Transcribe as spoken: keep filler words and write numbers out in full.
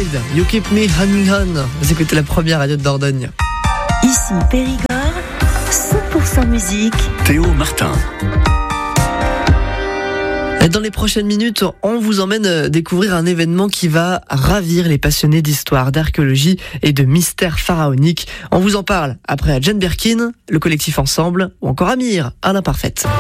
Wild, You Keep Me Hanging On. Vous écoutez la première radio de Dordogne. Ici Périgord, cent pour cent musique. Théo Martin. Dans les prochaines minutes, on vous emmène découvrir un événement qui va ravir les passionnés d'histoire, d'archéologie et de mystères pharaoniques. On vous en parle après à Jane Birkin, le collectif Ensemble ou encore Amir, à l'imparfaite.